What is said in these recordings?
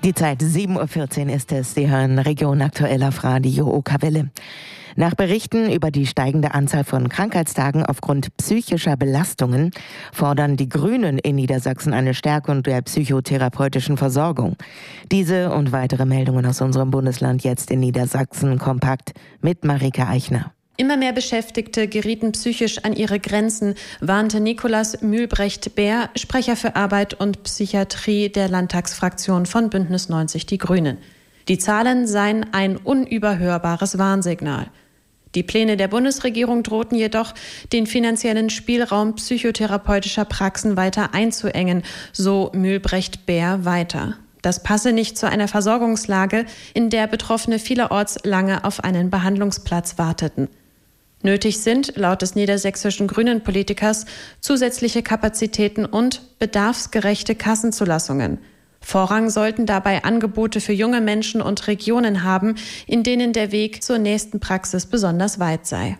Die Zeit 7:14 Uhr ist es. Sie hören Region aktuell auf Radio Okawelle. Nach Berichten über die steigende Anzahl von Krankheitstagen aufgrund psychischer Belastungen fordern die Grünen in Niedersachsen eine Stärkung der psychotherapeutischen Versorgung. Diese und weitere Meldungen aus unserem Bundesland jetzt in Niedersachsen kompakt mit Marika Eichner. Immer mehr Beschäftigte gerieten psychisch an ihre Grenzen, warnte Nikolaus Mühlbrecht-Bär, Sprecher für Arbeit und Psychiatrie der Landtagsfraktion von Bündnis 90 Die Grünen. Die Zahlen seien ein unüberhörbares Warnsignal. Die Pläne der Bundesregierung drohten jedoch, den finanziellen Spielraum psychotherapeutischer Praxen weiter einzuengen, so Mühlbrecht-Bär weiter. Das passe nicht zu einer Versorgungslage, in der Betroffene vielerorts lange auf einen Behandlungsplatz warteten. Nötig sind, laut des niedersächsischen Grünen-Politikers, zusätzliche Kapazitäten und bedarfsgerechte Kassenzulassungen. Vorrang sollten dabei Angebote für junge Menschen und Regionen haben, in denen der Weg zur nächsten Praxis besonders weit sei.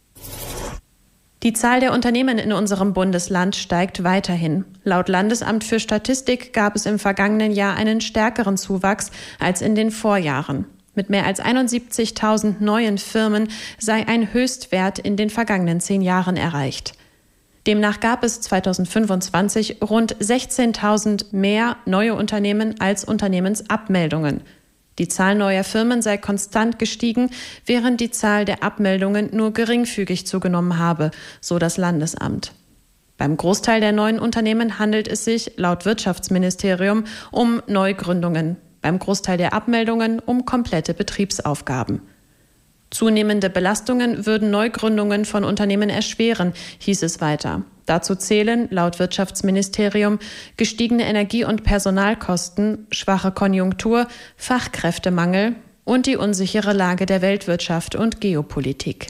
Die Zahl der Unternehmen in unserem Bundesland steigt weiterhin. Laut Landesamt für Statistik gab es im vergangenen Jahr einen stärkeren Zuwachs als in den Vorjahren. Mit mehr als 71.000 neuen Firmen sei ein Höchstwert in den vergangenen 10 Jahren erreicht. Demnach gab es 2025 rund 16.000 mehr neue Unternehmen als Unternehmensabmeldungen. Die Zahl neuer Firmen sei konstant gestiegen, während die Zahl der Abmeldungen nur geringfügig zugenommen habe, so das Landesamt. Beim Großteil der neuen Unternehmen handelt es sich, laut Wirtschaftsministerium, um Neugründungen, beim Großteil der Abmeldungen um komplette Betriebsaufgaben. Zunehmende Belastungen würden Neugründungen von Unternehmen erschweren, hieß es weiter. Dazu zählen, laut Wirtschaftsministerium, gestiegene Energie- und Personalkosten, schwache Konjunktur, Fachkräftemangel und die unsichere Lage der Weltwirtschaft und Geopolitik.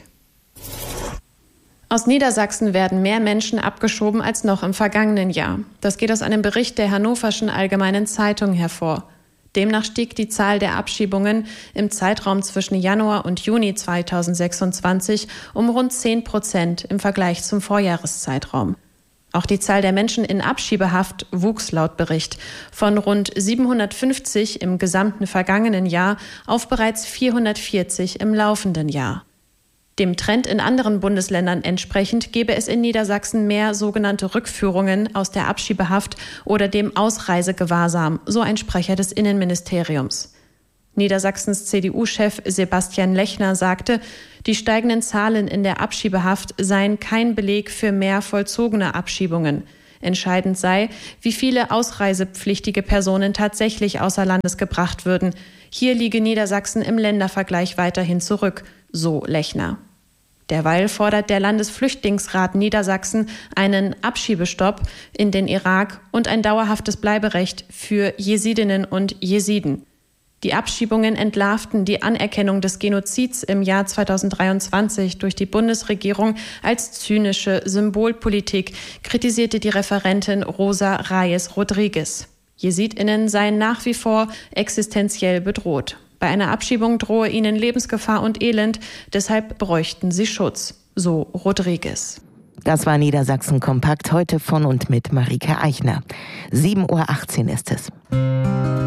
Aus Niedersachsen werden mehr Menschen abgeschoben als noch im vergangenen Jahr. Das geht aus einem Bericht der Hannoverschen Allgemeinen Zeitung hervor. Demnach stieg die Zahl der Abschiebungen im Zeitraum zwischen Januar und Juni 2026 um rund 10% im Vergleich zum Vorjahreszeitraum. Auch die Zahl der Menschen in Abschiebehaft wuchs laut Bericht von rund 750 im gesamten vergangenen Jahr auf bereits 440 im laufenden Jahr. Dem Trend in anderen Bundesländern entsprechend gebe es in Niedersachsen mehr sogenannte Rückführungen aus der Abschiebehaft oder dem Ausreisegewahrsam, so ein Sprecher des Innenministeriums. Niedersachsens CDU-Chef Sebastian Lechner sagte, die steigenden Zahlen in der Abschiebehaft seien kein Beleg für mehr vollzogene Abschiebungen. Entscheidend sei, wie viele ausreisepflichtige Personen tatsächlich außer Landes gebracht würden. Hier liege Niedersachsen im Ländervergleich weiterhin zurück, so Lechner. Derweil fordert der Landesflüchtlingsrat Niedersachsen einen Abschiebestopp in den Irak und ein dauerhaftes Bleiberecht für Jesidinnen und Jesiden. Die Abschiebungen entlarvten die Anerkennung des Genozids im Jahr 2023 durch die Bundesregierung als zynische Symbolpolitik, kritisierte die Referentin Rosa Reyes-Rodriguez. JesidInnen seien nach wie vor existenziell bedroht. Bei einer Abschiebung drohe ihnen Lebensgefahr und Elend, deshalb bräuchten sie Schutz, so Rodriguez. Das war Niedersachsen kompakt heute von und mit Marika Eichner. 7:18 Uhr ist es.